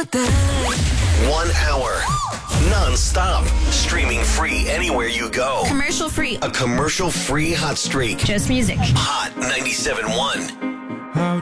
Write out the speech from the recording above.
1 hour. Non-stop. Streaming free anywhere you go. Commercial free. A commercial-free hot streak. Just music. Hot 97.1. How